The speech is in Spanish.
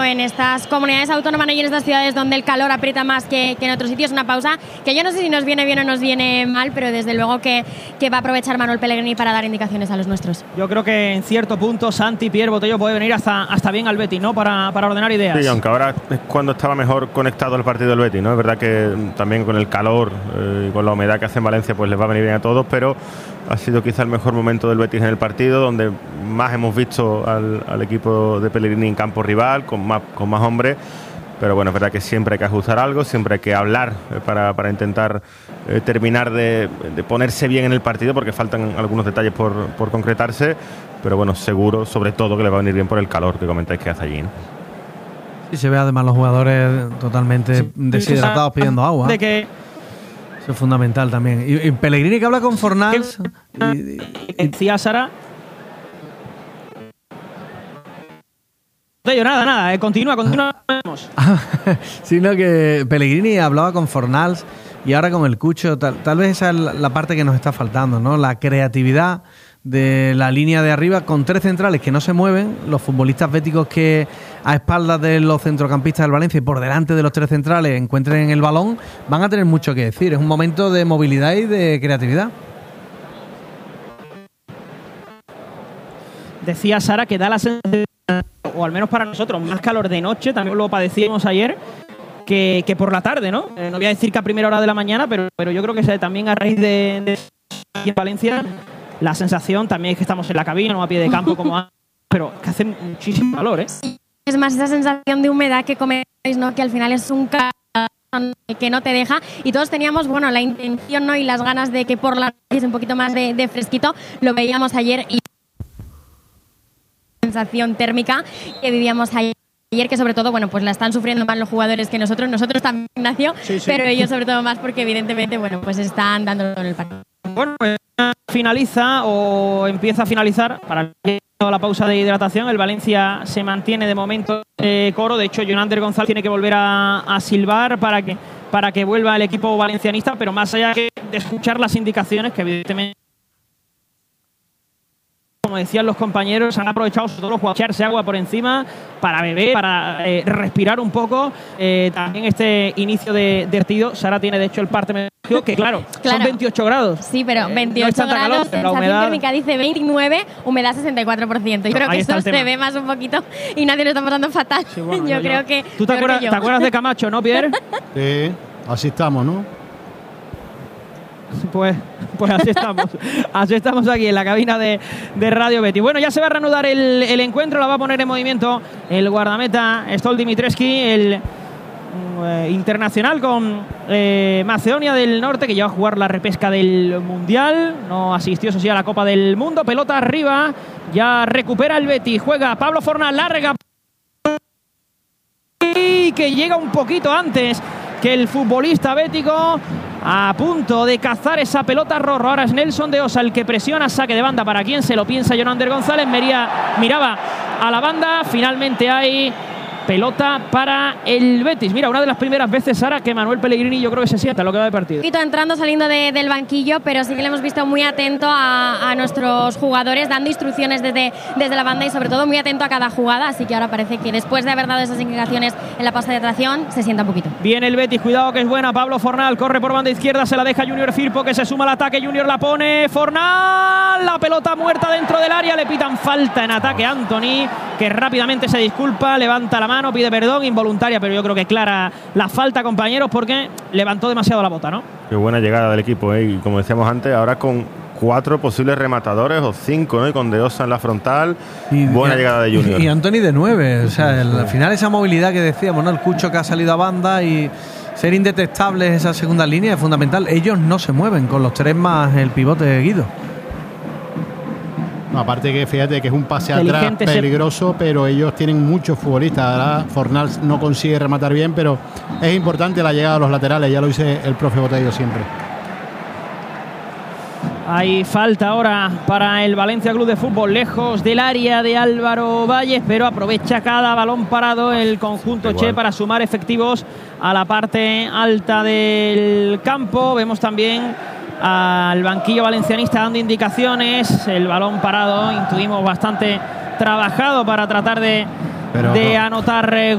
en estas comunidades autónomas y en estas ciudades donde el calor aprieta más que en otros sitios. Una pausa que yo no sé si nos viene bien o nos viene mal, pero desde luego que va a aprovechar Manuel Pellegrini para dar indicaciones a los nuestros. Yo creo que en cierto punto Santi, Pierre Botello puede venir hasta bien al Betis, ¿no? Para ordenar ideas. Sí, aunque ahora es cuando estaba mejor conectado el partido del Betis, ¿no? Es verdad que también con el calor y con la humedad que hace en Valencia pues les va a venir bien a todos, pero ha sido quizá el mejor momento del Betis en el partido, donde más hemos visto al equipo de Pellegrini en campo rival, con más hombres. Pero bueno, es verdad que siempre hay que ajustar algo, siempre hay que hablar para intentar terminar de ponerse bien en el partido, porque faltan algunos detalles por concretarse. Pero bueno, seguro, sobre todo, que le va a venir bien por el calor que comentáis que hace allí, ¿no? Y se ve además los jugadores totalmente deshidratados pidiendo agua. De que eso es fundamental también. Y Pellegrini, que habla con Fornals. Decía Sara. Nada, continúa. Sino que Pellegrini hablaba con Fornals y ahora con el Cucho. Tal vez esa es la parte que nos está faltando, ¿no? La creatividad de la línea de arriba con tres centrales que no se mueven, los futbolistas béticos que a espaldas de los centrocampistas del Valencia y por delante de los tres centrales encuentren el balón, van a tener mucho que decir. Es un momento de movilidad y de creatividad. Decía Sara que da la sensación, o al menos para nosotros, más calor de noche, también lo padecíamos ayer, que por la tarde, ¿no? No voy a decir que a primera hora de la mañana, pero yo creo que también a raíz de aquí en Valencia, la sensación también es que estamos en la cabina, no a pie de campo como antes, pero que hace muchísimo calor, ¿eh? Es más esa sensación de humedad que comentáis, ¿no? Que al final es un calor que no te deja, y todos teníamos, bueno, la intención, ¿no? Y las ganas de que por la noche es un poquito más de fresquito. Lo veíamos ayer y sensación térmica que vivíamos ayer, que sobre todo, bueno, pues la están sufriendo más los jugadores que nosotros también, Ignacio, sí. Pero ellos sobre todo más porque evidentemente, bueno, pues están dándolo en el partido. Bueno, pues finaliza o empieza a finalizar para la pausa de hidratación. El Valencia se mantiene de momento coro. De hecho, Jonander González tiene que volver a silbar para que vuelva el equipo valencianista, pero más allá de escuchar las indicaciones, que evidentemente, como decían los compañeros, han aprovechado sobre todo los echarse agua por encima para beber, para respirar un poco. También este inicio de partido. Sara tiene de hecho el parte medio, que claro, son 28 grados. Sí, pero 28 no grados, calor, sensación humedad térmica dice 29, humedad 64%. Yo creo que eso se ve más un poquito y nadie lo está pasando fatal. Sí, bueno, yo creo que... ¿Tú te acuerdas de Camacho, no, Pierre? Sí, así estamos, ¿no? Pues así estamos. Así estamos aquí en la cabina de Radio Betis. Bueno, ya se va a reanudar el encuentro. La va a poner en movimiento el guardameta Stol Dimitrescu, el internacional con Macedonia del Norte, que lleva a jugar la repesca del Mundial. No asistió, eso sí, a la Copa del Mundo. Pelota arriba. Ya recupera el Betis. Juega Pablo Fornals, larga. Y que llega un poquito antes que el futbolista bético, a punto de cazar esa pelota Rorro. Ahora es Nelson de Osa el que presiona, saque de banda para quien se lo piensa. Jonander González miraba a la banda. Finalmente hay pelota para el Betis. Mira, una de las primeras veces, Sara, que Manuel Pellegrini yo creo que se sienta lo que va de partido. Entrando, saliendo del banquillo, pero sí que le hemos visto muy atento a nuestros jugadores, dando instrucciones desde la banda y sobre todo muy atento a cada jugada. Así que ahora parece que después de haber dado esas indicaciones en la pausa de atracción, se sienta un poquito. Viene el Betis, cuidado que es buena. Pablo Fornals corre por banda izquierda, se la deja Junior Firpo, que se suma al ataque. Junior la pone, Fornals, la pelota muerta dentro del área, le pitan falta en ataque a Anthony, que rápidamente se disculpa, levanta la mano, pide perdón, involuntaria, pero yo creo que clara la falta, compañeros, porque levantó demasiado la bota, ¿no? Qué buena llegada del equipo, ¿eh? Y como decíamos antes, ahora con 4 posibles rematadores o 5, ¿no? Y con De Osa en la frontal, buena llegada de Junior. Y Anthony de 9, o sea, al final esa movilidad que decíamos, ¿no? El Cucho que ha salido a banda y ser indetectables esa segunda línea es fundamental. Ellos no se mueven con los 3 más el pivote de Guido. No, aparte que fíjate que es un pase atrás peligroso, pero ellos tienen muchos futbolistas. Ahora Fornals no consigue rematar bien, pero es importante la llegada a los laterales, ya lo dice el profe Botello siempre. Hay falta ahora para el Valencia Club de Fútbol, lejos del área de Álvaro Valles, pero aprovecha cada balón parado el conjunto Che para sumar efectivos a la parte alta del campo. Vemos también al banquillo valencianista dando indicaciones. El balón parado, intuimos bastante trabajado para tratar de anotar